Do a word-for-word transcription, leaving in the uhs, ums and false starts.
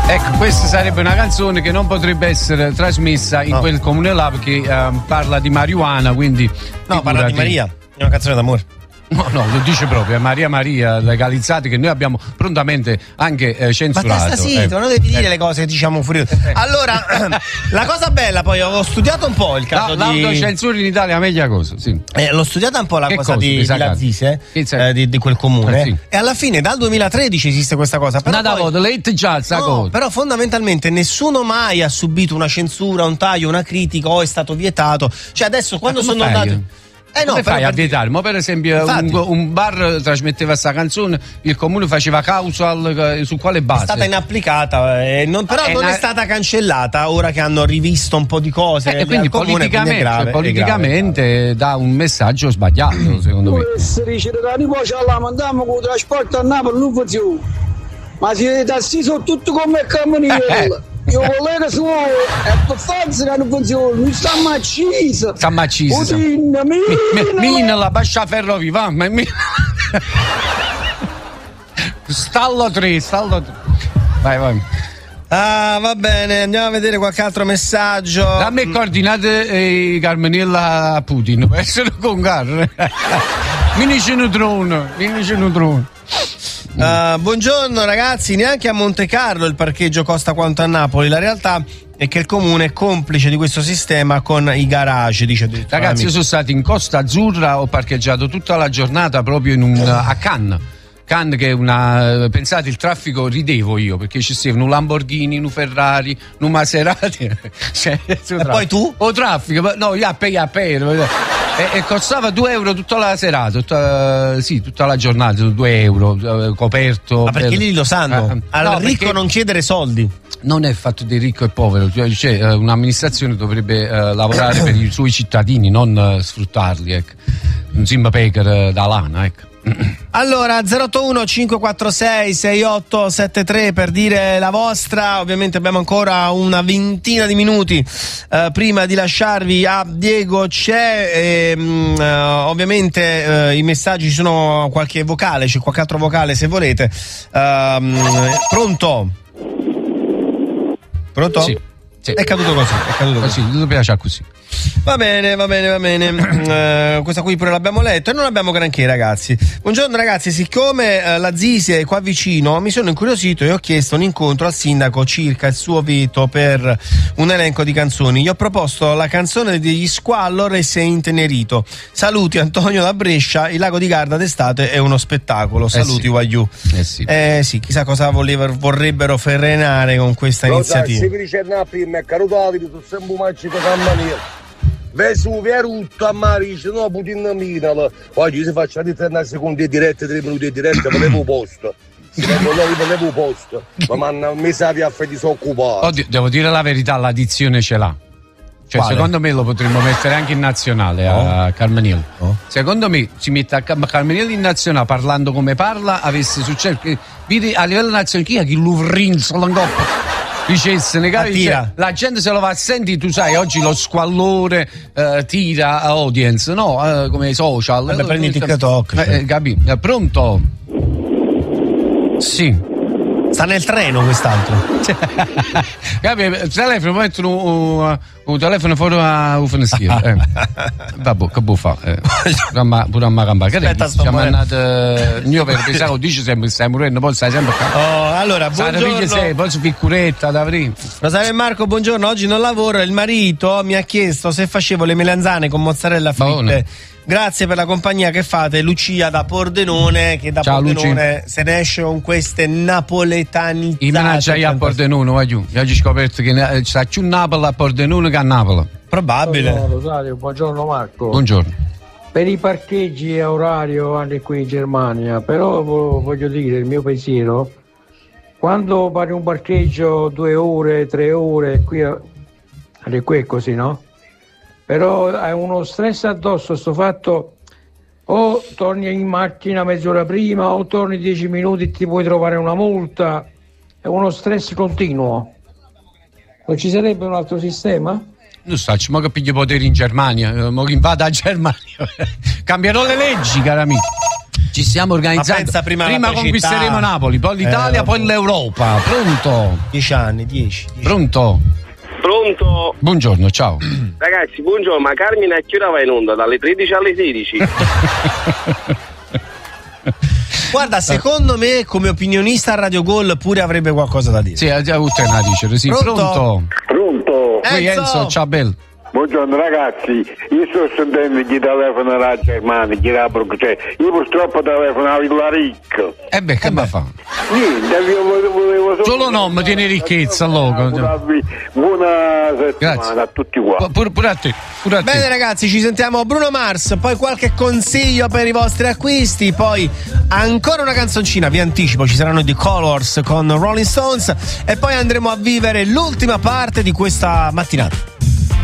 Ecco, questa sarebbe una canzone che non potrebbe essere trasmessa in no. quel comune là perché uh, parla di marijuana, quindi... No, parla di Maria, è una canzone d'amore. No, no, lo dice proprio, Maria Maria, legalizzati, che noi abbiamo prontamente anche eh, censurato. Ma sta zitto, ecco. Non devi dire eh. le cose che diciamo fuori. Allora, la cosa bella, poi ho studiato un po' il caso no, di... L'autocensura in Italia è meglio cosa, sì. Eh, l'ho studiata un po' la che cosa, cosa di, di Lazise, eh, di, di quel comune, eh, sì. E alla fine dal duemilatredici esiste questa cosa. Però Nada poi... late già, sta no, cosa. però fondamentalmente nessuno mai ha subito una censura, un taglio, una critica o è stato vietato. Cioè adesso quando sono fai? andati... Eh no, come fai per... a vietare? Ma per esempio un, un bar trasmetteva sta canzone, il comune faceva causal, su quale base? È stata inapplicata, eh, non, però è non una... è stata cancellata ora che hanno rivisto un po' di cose. Eh, e quindi comune, politicamente, quindi grave, politicamente dà un messaggio sbagliato, secondo me. Andiamo con il trasporto a Napoli, non facciamo. Ma siete tassi sono tutto come cameriere. Io collega suo è per forza che non funziona, non sta macisa. Sta macisa. Mina, mina. Mina la bascia ferrovia, va, ma mina. Stallo tre, stallo tre. Vai, vai. Ah, va bene, andiamo a vedere qualche altro messaggio. Dammi coordinate eh, Carmenilla a Putin, per essere con Gar. Minici un drone, minici un drone. Uh, buongiorno ragazzi, neanche a Monte Carlo il parcheggio costa quanto a Napoli. La realtà è che il comune è complice di questo sistema con i garage, dice. Ragazzi, io sono stato in Costa Azzurra, ho parcheggiato tutta la giornata proprio in un, a Cannes. Cannes che è una, pensate, il traffico ridevo io perché ci stavano un Lamborghini, un Ferrari, un Maserati, cioè, e poi tu? O traffico, no, io a pay a pay, e, e costava due euro tutta la serata, tutta, sì, tutta la giornata, due euro, coperto. Ma perché per... lì lo sanno, eh, al no, ricco non chiedere soldi. Non è fatto di ricco e povero, cioè un'amministrazione dovrebbe uh, lavorare per i suoi cittadini, non uh, sfruttarli, ecco. Un Simba Packer da lana, ecco. Allora zero otto uno cinque quattro sei sei otto sette tre per dire la vostra. Ovviamente abbiamo ancora una ventina di minuti eh, prima di lasciarvi a Diego c'è e, mh, eh, ovviamente eh, i messaggi, ci sono qualche vocale, c'è qualche altro vocale se volete. Um, pronto? Pronto? Sì, sì. È caduto così, è caduto così. Così, tutto piace così. Va bene, va bene, va bene. uh, questa qui pure l'abbiamo letto e non abbiamo granché, ragazzi. Buongiorno ragazzi, siccome uh, la Zise è qua vicino, mi sono incuriosito e ho chiesto un incontro al sindaco circa il suo veto per un elenco di canzoni. Gli ho proposto la canzone degli Squallor e Sei intenerito. Saluti Antonio da Brescia, il lago di Garda d'estate è uno spettacolo. Saluti, eh sì. Eh sì. Eh sì, chissà cosa voleva, vorrebbero frenare con questa no, iniziativa. Se vi dice prima, è carotati, tu sempre magico campanile. Vesuvio è rutto a mare, dice no, Putin minala. Oggi si faccia di trenta secondi dirette, tre minuti di diretta, volevo posto. Si volevo posto. Ma manna, mi sa che a disoccupato. Oddio, devo dire la verità, l'addizione ce l'ha. Cioè, quale? Secondo me lo potremmo mettere anche in nazionale oh. a Carmenil. Oh. Secondo me si mette a Carmenil in nazionale parlando come parla, avesse successo. Vedi a livello nazionale chi è che l'Uvrin Solangoppa? Dicesse, cioè, la gente se lo va a sentire, tu sai, oggi lo squallore eh, tira a audience, no? Eh, come social. Vabbè, eh, prendi TikTok. Eh, eh, capì? Eh, pronto? Sì. Sta nel treno quest'altro. Capi? Il telefono, mettono un, un, un telefono fuori a un finestrino. Eh. Vabbè, che può fare? Eh. Pure a me campare. Che Aspetta, sto siamo andati. Io per pensare che dici sempre stai morendo, poi stai sempre a oh, allora, buongiorno. Sei, poi su piccuretta da aprire. Rosario e Marco, buongiorno. Oggi non lavoro. Il marito mi ha chiesto se facevo le melanzane con mozzarella fritte. Buone. Grazie per la compagnia che fate, Lucia da Pordenone, che da ciao, Pordenone Luci. Se ne esce con queste napoletanizzate. I menaggi a Pordenone, vai giù. Io ho scoperto che c'è più Napoli a Pordenone che a Napoli. Probabile. Buongiorno Rosario, buongiorno Marco. Buongiorno. Per i parcheggi a orario anche qui in Germania, però voglio dire il mio pensiero, quando pari un parcheggio due ore, tre ore, qui, anche qui è così, no? Però hai uno stress addosso sto fatto, o torni in macchina mezz'ora prima o torni dieci minuti e ti puoi trovare una multa, è uno stress continuo. Non ci sarebbe un altro sistema? Non so, ma che piglio poteri in Germania, ma che invada a Germania. Cambierò le leggi, caro amico. Ci stiamo organizzando. Prima, prima conquisteremo Napoli, poi l'Italia, eh, poi l'Europa. Pronto? Dieci anni, dieci. dieci. Pronto? Pronto? Buongiorno, ciao. Ragazzi, buongiorno, ma Carmine a che ora va in onda? Dalle tredici alle sedici? Guarda, secondo me come opinionista a Radio Gol pure avrebbe qualcosa da dire. Sì, ha già avuto una dice, sì. Pronto? Pronto? Pronto? Qui Enzo, Enzo ciao Bel. Buongiorno ragazzi, io sto sentendo chi telefona alla Germania, chi la cioè, io purtroppo telefono a Villaric. E eh beh, che mi fa? Niente, io volevo, volevo solo... Solo nome tiene ricchezza, logo. Buona settimana Grazie. A tutti qua. Pure, pure a te. Pure a Bene te. ragazzi, ci sentiamo Bruno Mars, poi qualche consiglio per i vostri acquisti, poi ancora una canzoncina, vi anticipo, ci saranno The Colors con Rolling Stones e poi andremo a vivere l'ultima parte di questa mattinata.